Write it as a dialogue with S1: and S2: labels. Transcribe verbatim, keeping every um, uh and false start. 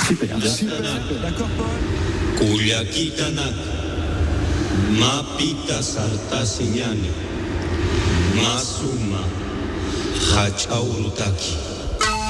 S1: Super. Super. D'accord, Paul?
S2: Kuliakitanak, mapita sartasinyani, masuma, hachaurutaki.